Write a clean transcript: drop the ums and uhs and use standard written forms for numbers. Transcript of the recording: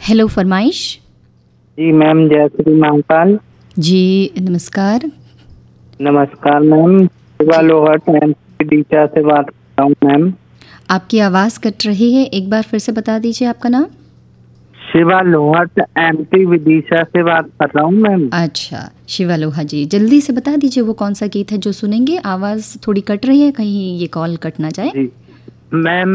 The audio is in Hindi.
हेलो फरमाइश। जी मैम, जय श्री महाकाल। जी नमस्कार। नमस्कार मैम, शिवा जी लोहट डीचा से बात कर रहा हूँ मैम। आपकी आवाज़ कट रही है, एक बार फिर से बता दीजिए आपका नाम। शिवा लोहट एमपी विदिशा से बात कर रहा हूँ मैम। अच्छा शिवा लोहा जी, जल्दी से बता दीजिए वो कौन सा गीत है जो सुनेंगे। आवाज़ थोड़ी कट रही है, कहीं ये कॉल कट ना जाए। जी मैम,